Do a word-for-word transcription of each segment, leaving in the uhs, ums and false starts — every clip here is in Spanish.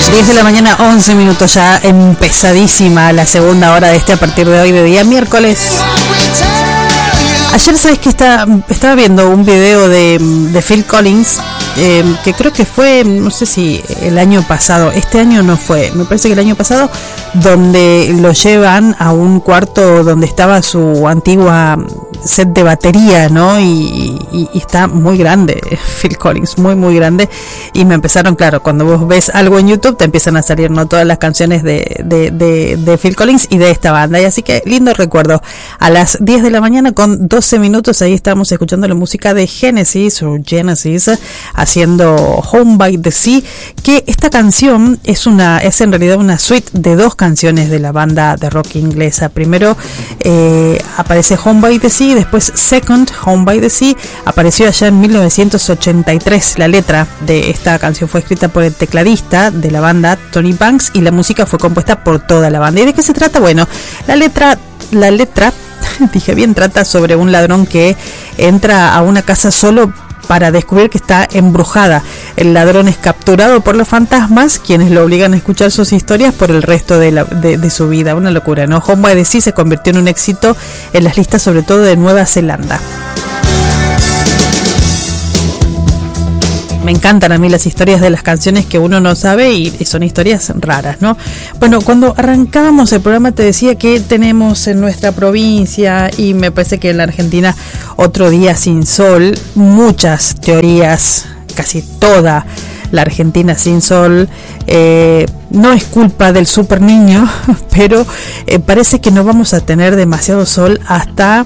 diez de la mañana, once minutos, ya empezadísima la segunda hora de este a partir de hoy de día miércoles. Ayer, ¿sabes que está, estaba viendo un video de, de Phil Collins, eh, que creo que fue, no sé si el año pasado, este año no fue, me parece que el año pasado, donde lo llevan a un cuarto donde estaba su antigua set de batería, ¿no? Y, y, y está muy grande Phil Collins, muy muy grande, y me empezaron, claro, cuando vos ves algo en YouTube te empiezan a salir, ¿no?, todas las canciones de, de, de, de Phil Collins y de esta banda, y así que lindo recuerdo. A las diez de la mañana con doce minutos, ahí estamos escuchando la música de Genesis o Genesis haciendo Home by the Sea, que esta canción es una es en realidad una suite de dos canciones de la banda de rock inglesa. Primero eh, aparece Home by the Sea, después Second, Home by the Sea, apareció allá en mil novecientos ochenta y tres. La letra de esta canción fue escrita por el tecladista de la banda, Tony Banks, y la música fue compuesta por toda la banda. ¿Y de qué se trata? Bueno, la letra, la letra, dije bien, trata sobre un ladrón que entra a una casa solo para descubrir que está embrujada. El ladrón es capturado por los fantasmas, quienes lo obligan a escuchar sus historias por el resto de, la, de, de su vida. Una locura, ¿no? Home by the Sea se convirtió en un éxito en las listas, sobre todo de Nueva Zelanda. Me encantan a mí las historias de las canciones que uno no sabe y, y son historias raras, ¿no? Bueno, cuando arrancábamos el programa te decía que tenemos en nuestra provincia, y me parece que en la Argentina, otro día sin sol, muchas teorías, casi toda la Argentina sin sol. Eh, no es culpa del super niño, pero eh, parece que no vamos a tener demasiado sol hasta,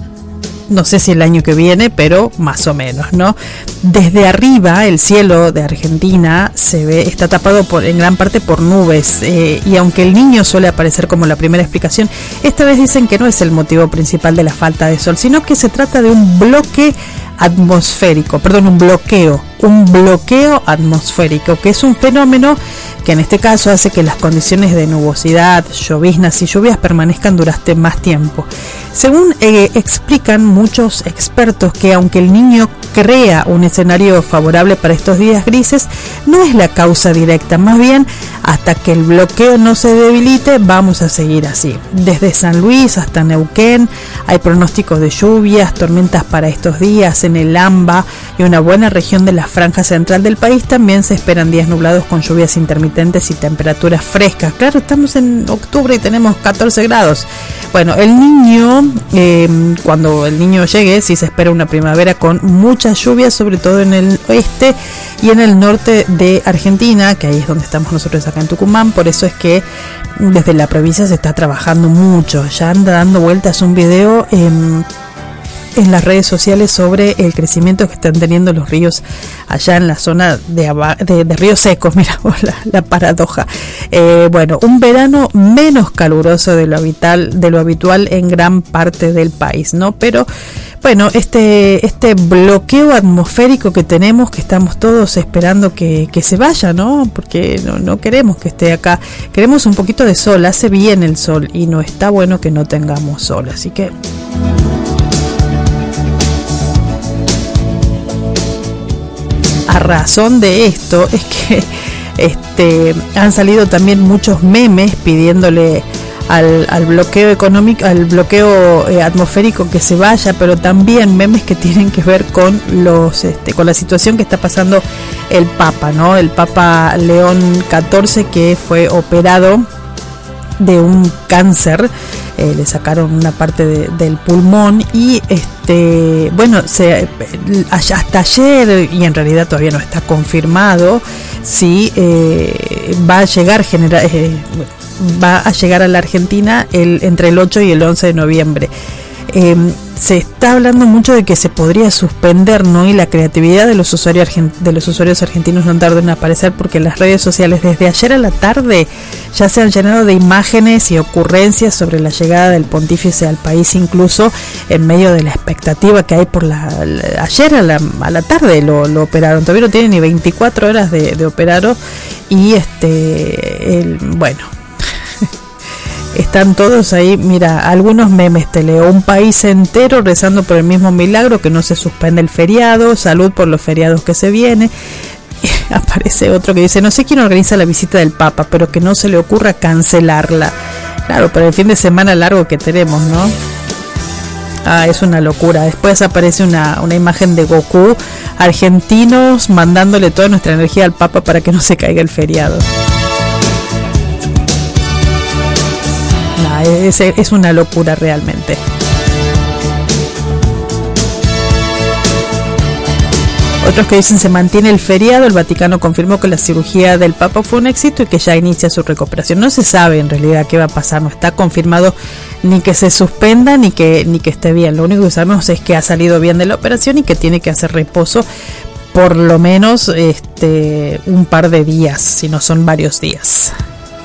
no sé si el año que viene, pero más o menos, ¿no? Desde arriba, el cielo de Argentina se ve, está tapado por, en gran parte por nubes, eh, y aunque el niño suele aparecer como la primera explicación, esta vez dicen que no es el motivo principal de la falta de sol, sino que se trata de un bloque atmosférico, perdón, un bloqueo, un bloqueo atmosférico, que es un fenómeno que en este caso hace que las condiciones de nubosidad, lloviznas y lluvias permanezcan durante más tiempo. Según eh, explican muchos expertos, que aunque el niño crea un escenario favorable para estos días grises, no es la causa directa, más bien hasta que el bloqueo no se debilite vamos a seguir así. Desde San Luis hasta Neuquén hay pronósticos de lluvias, tormentas para estos días. En el AMBA y una buena región de la franja central del país también se esperan días nublados con lluvias intermitentes y temperaturas frescas. Claro, estamos en octubre y tenemos catorce grados. Bueno, el niño, eh, cuando el niño llegue, sí se espera una primavera con muchas lluvias, sobre todo en el oeste y en el norte de Argentina, que ahí es donde estamos nosotros acá en Tucumán. Por eso es que desde la provincia se está trabajando mucho. Ya anda dando vueltas un video en... en las redes sociales sobre el crecimiento que están teniendo los ríos allá en la zona de, de, de ríos secos. Mira la, la paradoja. Eh, bueno, un verano menos caluroso de lo habitual, de lo habitual en gran parte del país, ¿no? Pero bueno, este este bloqueo atmosférico que tenemos, que estamos todos esperando que, que se vaya, ¿no? Porque no, no queremos que esté acá. Queremos un poquito de sol, hace bien el sol y no está bueno que no tengamos sol. Así que a razón de esto es que este han salido también muchos memes pidiéndole al, al bloqueo económico, al bloqueo eh, atmosférico que se vaya, pero también memes que tienen que ver con los este, con la situación que está pasando el Papa, ¿no? El Papa León catorce, que fue operado de un cáncer, eh, le sacaron una parte de, del pulmón y este bueno se hasta ayer, y en realidad todavía no está confirmado si eh, va a llegar genera, eh, va a llegar a la Argentina el, entre el ocho y el once de noviembre. Eh, se está hablando mucho de que se podría suspender, ¿no? Y la creatividad de los usuarios de los usuarios argentinos no tarda en aparecer, porque las redes sociales desde ayer a la tarde ya se han llenado de imágenes y ocurrencias sobre la llegada del pontífice al país, incluso en medio de la expectativa que hay por la, la ayer a la, a la tarde lo, lo operaron, todavía no tiene ni veinticuatro horas de, de operado y este el, bueno están todos ahí. Mira, algunos memes te leo: un país entero rezando por el mismo milagro, que no se suspende el feriado, salud por los feriados que se viene. aparece otro que dice, no sé quién organiza la visita del Papa, pero que no se le ocurra cancelarla. Claro, pero el fin de semana largo que tenemos, ¿no? Ah, es una locura. Después aparece una, una imagen de Goku, argentinos mandándole toda nuestra energía al Papa para que no se caiga el feriado. Nah, es, es una locura realmente. Otros que dicen se mantiene el feriado. El Vaticano confirmó que la cirugía del Papa fue un éxito y que ya inicia su recuperación. No se sabe en realidad qué va a pasar, no está confirmado ni que se suspenda ni que ni que esté bien. Lo único que sabemos es que ha salido bien de la operación y que tiene que hacer reposo por lo menos este un par de días, si no son varios días.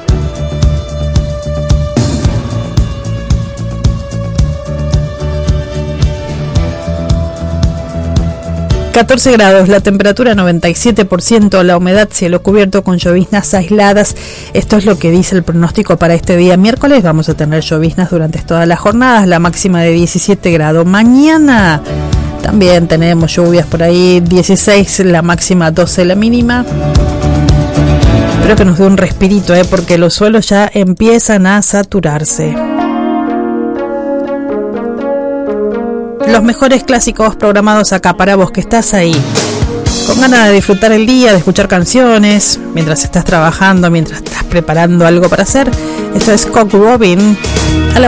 catorce grados, la temperatura noventa y siete por ciento, la humedad cielo cubierto con lloviznas aisladas. Esto es lo que dice el pronóstico para este día miércoles. Vamos a tener lloviznas durante todas las jornadas, la máxima de diecisiete grados. Mañana también tenemos lluvias por ahí, dieciséis la máxima, doce la mínima. Espero que nos dé un respirito, ¿eh? Porque los suelos ya empiezan a saturarse. Los mejores clásicos programados acá para vos que estás ahí con ganas de disfrutar el día, de escuchar canciones mientras estás trabajando, mientras estás preparando algo para hacer. Esto es Cock Robin a la